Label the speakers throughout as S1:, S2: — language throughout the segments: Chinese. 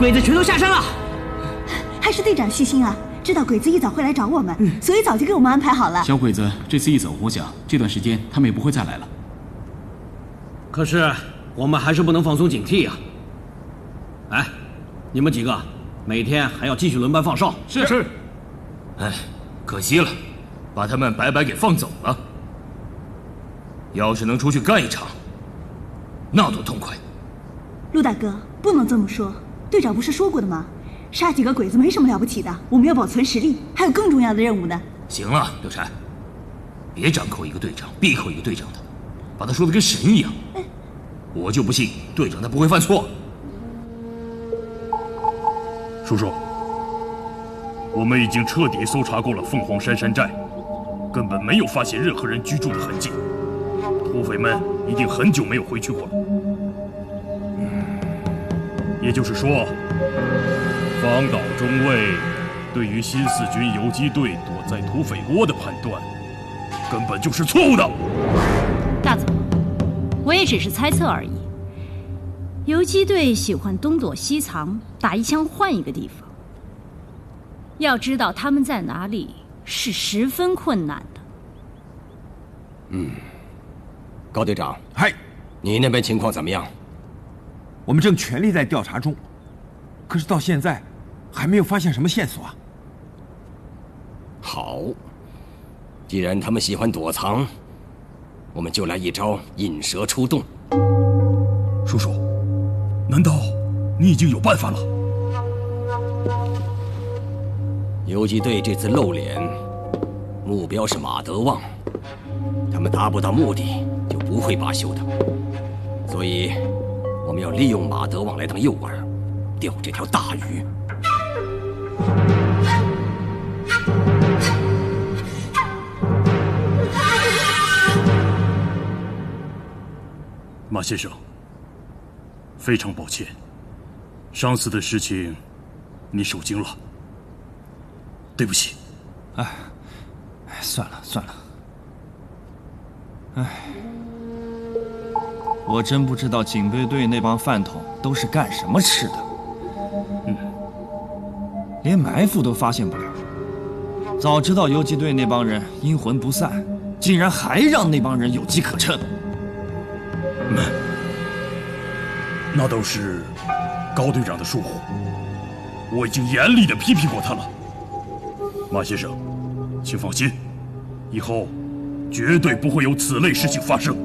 S1: 鬼子全都下山了。
S2: 还是队长细心啊，知道鬼子一早会来找我们，所以早就给我们安排好了。
S3: 小鬼子这次一走，我想这段时间他们也不会再来了。
S1: 可是我们还是不能放松警惕呀。哎，你们几个每天还要继续轮班放哨。
S4: 是。哎，可惜了，把他们白白给放走了。要是能出去干一场，那多痛快！
S2: 陆大哥，不能这么说。队长不是说过的吗？杀几个鬼子没什么了不起的，我们要保存实力，还有更重要的任务呢。
S4: 行了，刘禅，别张口一个队长，闭口一个队长的，把他说的跟神一样。我就不信队长他不会犯错。
S5: 叔叔，我们已经彻底搜查过了凤凰山山寨，根本没有发现任何人居住的痕迹。土匪们一定很久没有回去过了。也就是说，方岛中尉对于新四军游击队躲在土匪窝的判断，根本就是错误的。
S6: 大总，我也只是猜测而已。游击队喜欢东躲西藏，打一枪换一个地方。要知道他们在哪里是十分困难的。
S7: 高队长，
S8: 嗨，
S7: 你那边情况怎么样？
S8: 我们正全力在调查中，可是到现在还没有发现什么线索啊。
S7: 好，既然他们喜欢躲藏，我们就来一招引蛇出洞。
S5: 叔叔，难道你已经有办法了？
S7: 游击队这次露脸，目标是马德旺，他们达不到目的就不会罢休的，所以我们要利用马德旺来当诱饵，钓这条大鱼。
S5: 马先生，非常抱歉，上次的事情你受惊了，对不起。
S9: 算了。我真不知道警备队那帮饭桶都是干什么吃的。连埋伏都发现不了。早知道游击队那帮人阴魂不散，竟然还让那帮人有机可乘。
S5: 那都是高队长的疏忽，我已经严厉地批评过他了。马先生，请放心，以后绝对不会有此类事情发生。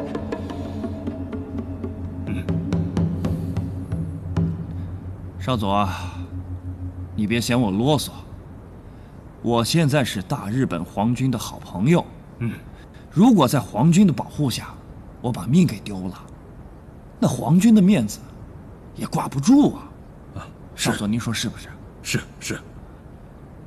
S9: 少佐啊，你别嫌我啰嗦。我现在是大日本皇军的好朋友，如果在皇军的保护下，我把命给丢了，那皇军的面子也挂不住啊。少佐，您说是不是？
S5: 是。